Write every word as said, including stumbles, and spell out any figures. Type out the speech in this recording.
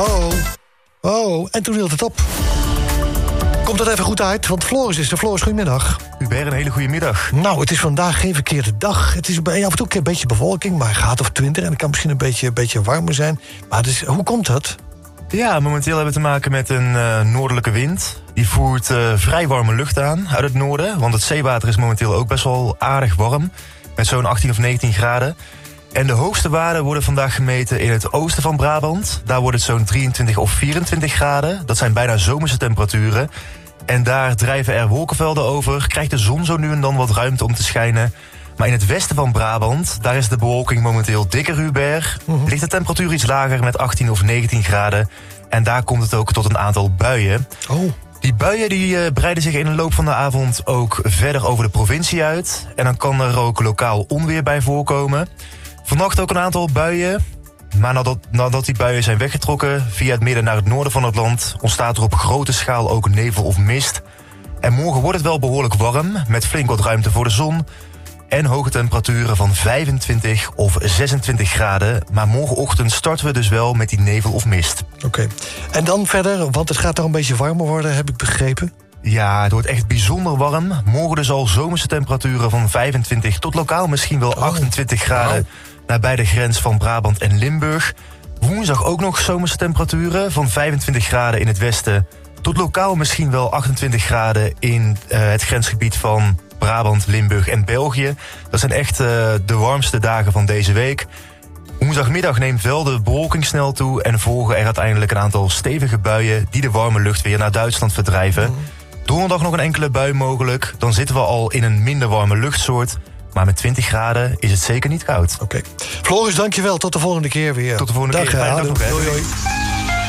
Oh, oh, en toen hield het op. Komt dat even goed uit, want Floris is er. Floris, goedemiddag. Hubert, een hele goede middag. Nou, het is vandaag geen verkeerde dag. Het is af en toe een beetje bewolking, maar een graad of twintig... en het kan misschien een beetje, een beetje warmer zijn. Maar dus, hoe komt dat? Ja, momenteel hebben we te maken met een uh, noordelijke wind. Die voert uh, vrij warme lucht aan uit het noorden. Want het zeewater is momenteel ook best wel aardig warm. Met zo'n achttien of negentien graden. En de hoogste waarden worden vandaag gemeten in het oosten van Brabant. Daar wordt het zo'n drieëntwintig of vierentwintig graden. Dat zijn bijna zomerse temperaturen. En daar drijven er wolkenvelden over. Krijgt de zon zo nu en dan wat ruimte om te schijnen. Maar in het westen van Brabant, daar is de bewolking momenteel dikker, Hubert. Uh-huh. Ligt de temperatuur iets lager met achttien of negentien graden. En daar komt het ook tot een aantal buien. Oh. Die buien die, uh, breiden zich in de loop van de avond ook verder over de provincie uit. En dan kan er ook lokaal onweer bij voorkomen. Vannacht ook een aantal buien. Maar nadat, nadat die buien zijn weggetrokken via het midden naar het noorden van het land, ontstaat er op grote schaal ook nevel of mist. En morgen wordt het wel behoorlijk warm, met flink wat ruimte voor de zon. En hoge temperaturen van vijfentwintig of zesentwintig graden. Maar morgenochtend starten we dus wel met die nevel of mist. Oké. Okay. En dan verder, want het gaat toch een beetje warmer worden, heb ik begrepen? Ja, het wordt echt bijzonder warm. Morgen dus al zomerse temperaturen van vijfentwintig tot lokaal misschien wel oh. achtentwintig graden. Wow. Nabij de grens van Brabant en Limburg. Woensdag ook nog zomerse temperaturen van vijfentwintig graden in het westen. Tot lokaal misschien wel achtentwintig graden in uh, het grensgebied van Brabant, Limburg en België. Dat zijn echt uh, de warmste dagen van deze week. Woensdagmiddag neemt wel de bewolking snel toe en volgen er uiteindelijk een aantal stevige buien die de warme lucht weer naar Duitsland verdrijven. Mm. Donderdag nog een enkele bui mogelijk. Dan zitten we al in een minder warme luchtsoort. Maar met twintig graden is het zeker niet koud. Oké. Okay. Floris, dankjewel. Tot de volgende keer weer. Tot de volgende dag, keer. Doei, doei.